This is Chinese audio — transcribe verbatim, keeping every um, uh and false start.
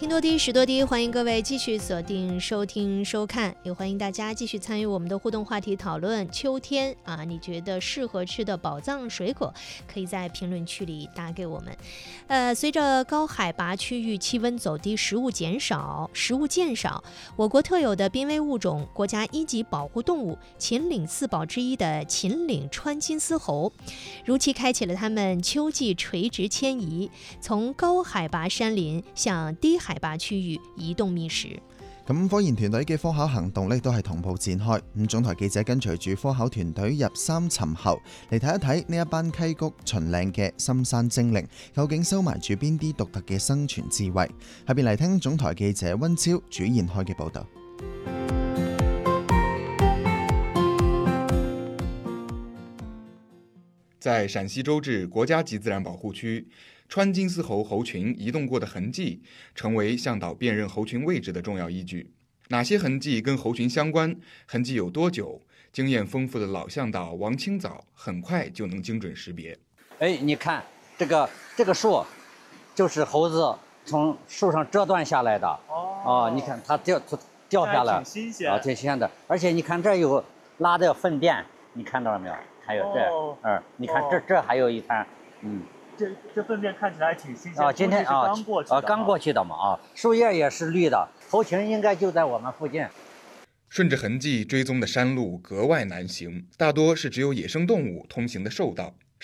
听多低识多低，欢迎各位继续锁定收听收看，也欢迎大家继续参与我们的互动话题讨论。秋天啊，你觉得适合吃的宝藏水果，可以在评论区里打给我们。呃，随着高海拔区域气温走低，食物减少，食物渐少，我国特有的濒危物种、国家一级保护动物秦岭四宝之一的秦岭川金丝猴，如期開啟了他們秋季垂直遷移，從高海拔山林向低海拔區域移動覓食。 咁科研團隊嘅科考行動咧都係同步展開。咁總台記者跟隨住科考團隊入三尋猴，嚟睇一睇呢一班溪谷秦嶺嘅深山精靈，究竟收埋住邊啲獨特嘅生存智慧？下邊嚟聽總台記者溫超主研開嘅報導。 在陕西周至国家级自然保护区，川金丝猴猴群移动过的痕迹成为向导辨认猴群位置的重要依据。哪些痕迹跟猴群相关？痕迹有多久？经验丰富的老向导王清早很快就能精准识别。 哎，你看这个这个树，就是猴子从树上折断下来的。哦，哦你看它掉掉下来， 挺新鲜啊，挺新鲜的。而且你看这有拉的粪便，你看到了没有？还有这， 哦、 嗯，你看这这还有一滩，嗯， 这这粪便看起来挺新鲜。 啊，今天啊， 刚过去的啊，刚过去的嘛啊，树叶也是绿的，猴群应该就在我们附近。 顺着痕迹追踪的山路格外难行，大多是只有野生动物通行的兽道。